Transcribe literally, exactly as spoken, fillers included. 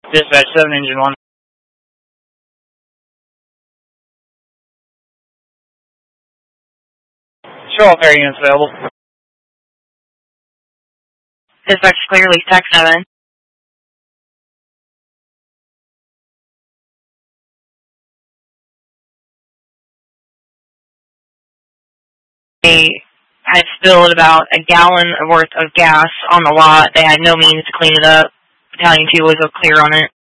Dispatch seven, engine one. Show all fare units available. Dispatch clearly, tax seven. They had spilled about a gallon worth of gas on the lot. They had no means to clean it up. Battalion two was clear on it.